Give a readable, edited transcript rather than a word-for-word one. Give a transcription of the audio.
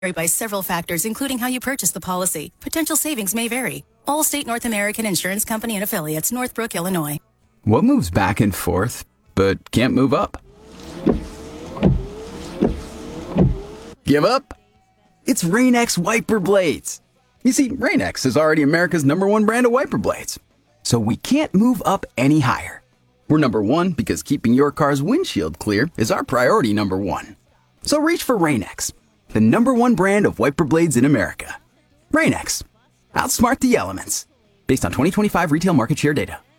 by several factors, including how you purchase the policy. Potential savings may vary. Allstate North American Insurance Company and Affiliates, Northbrook, Illinois. What moves back and forth, but can't move up? Give up? It's Rain-X wiper blades. You see, Rain-X is already America's #1 brand of wiper blades. So we can't move up any higher. We're #1 because keeping your car's windshield clear is our priority #1. So reach for Rain-X, the #1 brand of wiper blades in America. Rain-X. Outsmart the elements. Based on 2025 retail market share data.